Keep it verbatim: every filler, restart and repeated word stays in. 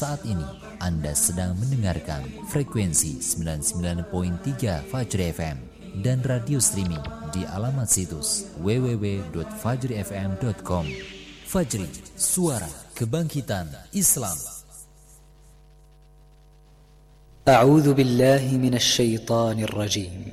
Saat ini Anda sedang mendengarkan frekuensi sembilan puluh sembilan koma tiga Fajri F M dan radio streaming di alamat situs w w w titik fajri f m titik com. Fajri, suara kebangkitan Islam. A'udzu billahi minasy syaithanir rajim.